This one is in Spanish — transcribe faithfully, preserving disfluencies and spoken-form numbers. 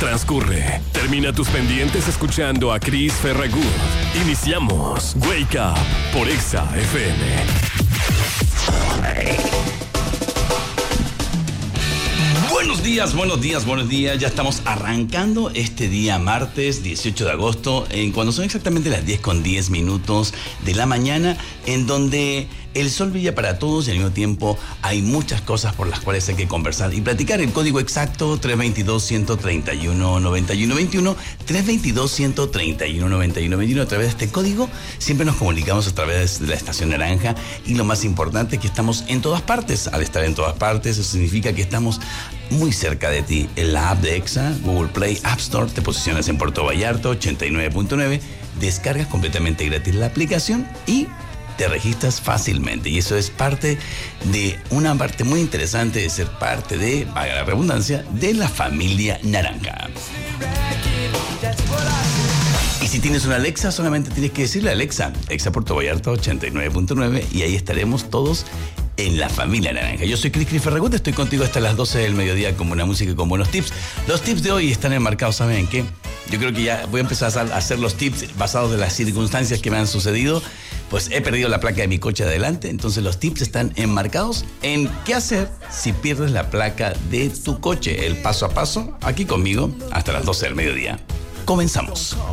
transcurre. Termina tus pendientes escuchando a Chris Ferragut. Iniciamos Wake Up por Exa F M. Buenos días, buenos días, buenos días. Ya estamos arrancando este día martes dieciocho de agosto, en cuando son exactamente las diez con diez minutos de la mañana, en donde el sol brilla para todos y al mismo tiempo hay muchas cosas por las cuales hay que conversar y platicar. El código exacto tres dos dos, uno tres uno, nueve uno dos uno, tres dos dos, uno tres uno, nueve uno dos uno. A través de este código siempre nos comunicamos a través de la estación naranja, y lo más importante es que estamos en todas partes. Al estar en todas partes, eso significa que estamos muy cerca de ti. En la app de Exa, Google Play, App Store, te posicionas en Puerto Vallarta ochenta y nueve punto nueve, descargas completamente gratis la aplicación y te registras fácilmente. Y eso es parte de una parte muy interesante de ser parte de, valga la redundancia, de la familia naranja. Y si tienes una Alexa, solamente tienes que decirle Alexa, Exa Puerto Vallarta ochenta y nueve punto nueve, y ahí estaremos todos en la familia naranja. Yo soy Chris Chris Ferragut, estoy contigo hasta las doce del mediodía con buena música y con buenos tips. Los tips de hoy están enmarcados, ¿saben en qué? Yo creo que ya voy a empezar a hacer los tips basados en las circunstancias que me han sucedido. Pues he perdido la placa de mi coche adelante, entonces los tips están enmarcados en qué hacer si pierdes la placa de tu coche. El paso a paso, aquí conmigo, hasta las doce del mediodía. Comenzamos.